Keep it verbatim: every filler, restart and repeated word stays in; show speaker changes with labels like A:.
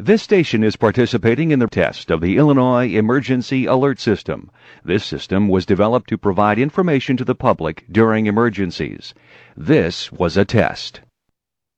A: This station is participating in the test of the Illinois Emergency Alert System. This system was developed to provide information to the public during emergencies. This was a test.